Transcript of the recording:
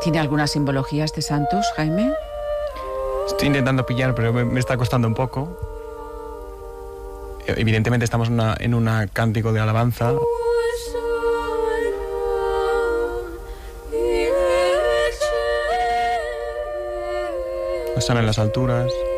¿Tiene alguna simbología este Santus, Jaime? Estoy intentando pillar, pero me está costando un poco. Evidentemente estamos en un cántico de alabanza. Están en las alturas.